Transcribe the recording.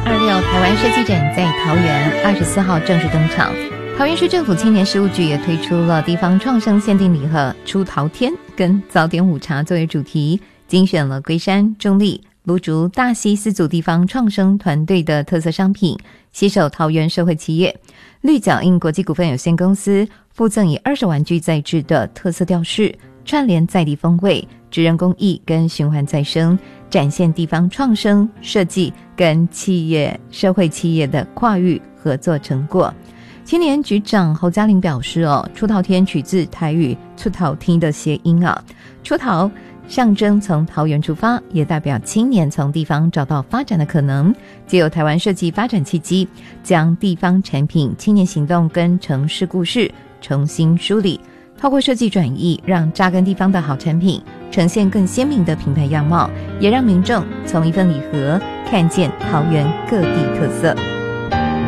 2026台湾设计展在桃园24号正式登场。桃园市政府青年事务局也推出了地方创生限定礼盒出桃天跟早点午茶作为主题，精选了龟山、中坜、芦竹、大溪4组地方创生团队的特色商品，携手桃园社会企业绿脚印国际股份有限公司，附赠以20玩具再制的特色吊饰，串联在地风味、职人工艺跟循环再生，展现地方创生设计跟社会企业的跨域合作成果。青年局长侯嘉玲表示出桃天取自台语出桃天的谐音出桃象征从桃园出发，也代表青年从地方找到发展的可能，藉由台湾设计发展契机，将地方产品、青年行动跟城市故事重新梳理，透过设计转译，让扎根地方的好产品呈现更鲜明的品牌样貌，也让民众从一份礼盒看见桃园各地特色。